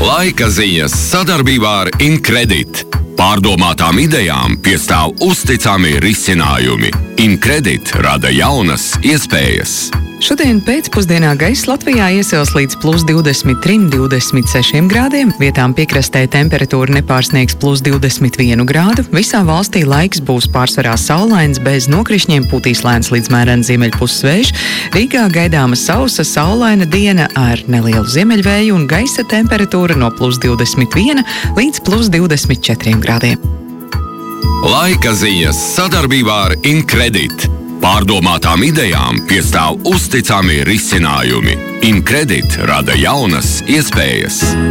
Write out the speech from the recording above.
Laika ziņas sadarbībā ar Incredit. Pārdomātām idejām piestāv uzticami risinājumi. Incredit rada jaunas iespējas. Šodien pēcpusdienā gaiss Latvijā iesils līdz +23–26 grādiem. Vietām piekrastē temperatūra nepārsniegs +21 grādu. Visā valstī laiks būs pārsvarā saulains, bez nokrišņiem, pūtīs lēns līdz mērens ziemeļpuses vējš. Rīgā gaidāma sausa, saulaina diena ar nelielu ziemeļvēju un gaisa temperatūra no +21 līdz +24 grādiem. Laika ziņas sadarbībā ar Incredit. Pārdomātām idejām piestāv uzticami risinājumi. Incredit rada jaunas iespējas.